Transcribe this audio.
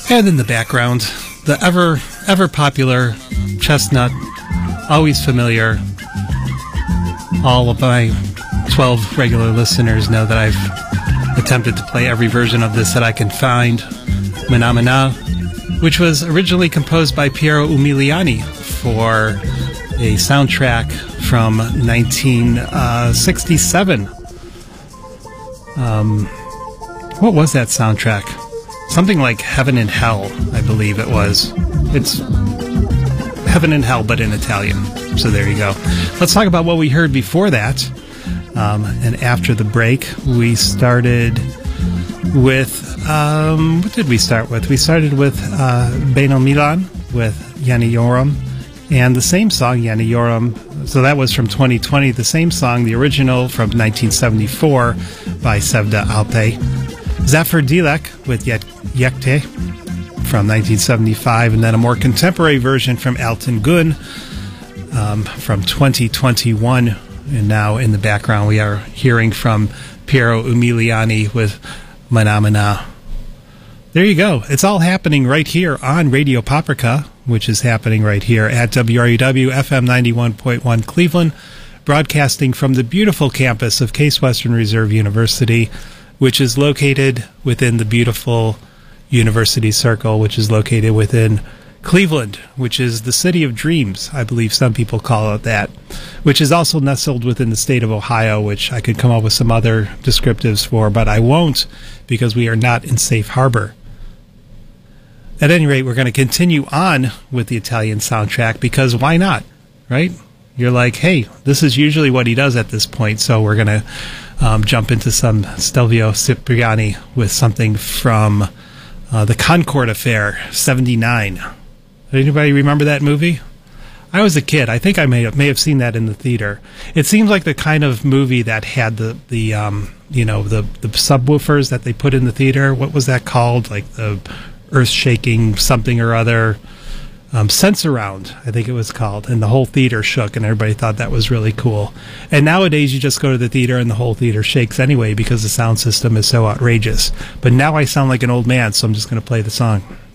And in the background, the ever popular Chestnut, always familiar. All of my 12 regular listeners know that I've attempted to play every version of this that I can find. Mana Mana, which was originally composed by Piero Umiliani for a soundtrack from 1967. What was that soundtrack? Something like Heaven and Hell, I believe it was. It's Heaven and Hell, but in Italian. So there you go. Let's talk about what we heard before that. And after the break, we started with... what did we start with? We started with Beno Milan with Yanni Yoram. And the same song, Yanni Yoram, so that was from 2020. The same song, the original from 1974 by Sevda Alpay. Zafir Dilek with Yekte from 1975, and then a more contemporary version from Altan Gun from 2021. And now in the background we are hearing from Piero Umiliani with Mana Mana. There you go. It's all happening right here on Radio Paprika, which is happening right here at WRUW FM 91.1 Cleveland, broadcasting from the beautiful campus of Case Western Reserve University, which is located within the beautiful University Circle, which is located within Cleveland, which is the city of dreams, I believe some people call it that, which is also nestled within the state of Ohio, which I could come up with some other descriptives for, but I won't because we are not in safe harbor. At any rate, we're going to continue on with the Italian soundtrack because why not, right? You're like, hey, this is usually what he does at this point, so we're going to jump into some Stelvio Cipriani with something from the Concord Affair, 79. Anybody remember that movie? I was a kid. I think I may have seen that in the theater. It seems like the kind of movie that had the subwoofers that they put in the theater. What was that called? Like the earth-shaking something or other. Sensurround, I think it was called. And the whole theater shook, and everybody thought that was really cool. And nowadays, you just go to the theater, and the whole theater shakes anyway because the sound system is so outrageous. But now I sound like an old man, so I'm just going to play the song.